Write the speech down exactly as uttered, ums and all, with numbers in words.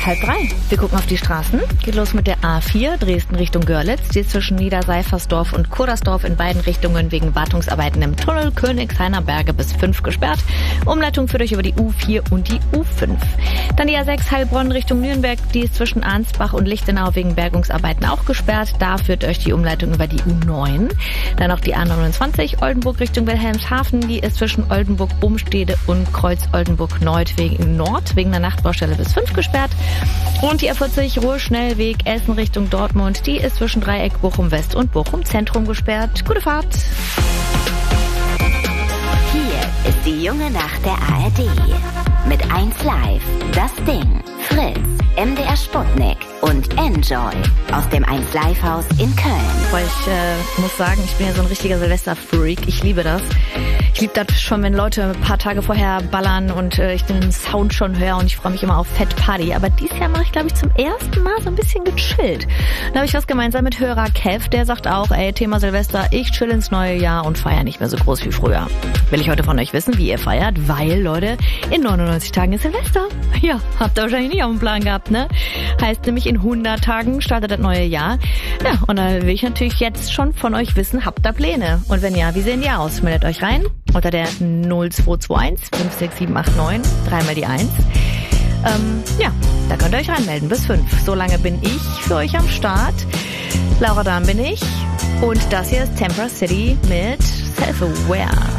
halb drei. Wir gucken auf die Straßen. Geht los mit der A vier, Dresden Richtung Görlitz. Die ist zwischen Niederseifersdorf und Kurdersdorf in beiden Richtungen wegen Wartungsarbeiten im Tunnel Königshainer Berge bis fünf gesperrt. Umleitung führt euch über die U vier und die U fünf. Dann die A sechs Heilbronn Richtung Nürnberg. Die ist zwischen Arnsbach und Lichtenau wegen Bergungsarbeiten auch gesperrt. Da führt euch die Umleitung über die U neun. Dann noch die A neunundzwanzig Oldenburg Richtung Wilhelmshaven. Die ist zwischen Oldenburg Umstede und Kreuz Oldenburg Nord wegen Nord wegen der Nachtbaustelle bis fünf gesperrt. Und die A vierzig Ruhrschnellweg Essen Richtung Dortmund, die ist zwischen Dreieck Bochum West und Bochum Zentrum gesperrt. Gute Fahrt! Hier ist die junge Nacht der A R D. Mit eins Live, Das Ding, Fritz, M D R Sputnik und Enjoy aus dem eins Live Haus in Köln. Weil ich äh, muss sagen, ich bin ja so ein richtiger Silvester-Freak. Ich liebe das. Ich liebe das schon, wenn Leute ein paar Tage vorher ballern und äh, ich den Sound schon höre und ich freue mich immer auf Fett Party. Aber dieses Jahr mache ich, glaube ich, zum ersten Mal so ein bisschen gechillt. Da habe ich was gemeinsam mit Hörer Kev, der sagt auch, ey, Thema Silvester, ich chill ins neue Jahr und feiere nicht mehr so groß wie früher. Will ich heute von euch wissen, wie ihr feiert, weil, Leute, in neunundneunzig Tagen ist Silvester. Ja, habt ihr wahrscheinlich nicht auf dem Plan gehabt, ne? Heißt nämlich, in hundert Tagen startet das neue Jahr. Ja, und da will ich natürlich jetzt schon von euch wissen, habt ihr Pläne? Und wenn ja, wie sehen die aus? Meldet euch rein unter der null zwei zwei eins fünf sechs sieben acht neun, dreimal die eins. Ähm, ja, da könnt ihr euch reinmelden bis fünf. So lange bin ich für euch am Start. Laura Dahn bin ich. Und das hier ist Tempera City mit Self-Aware.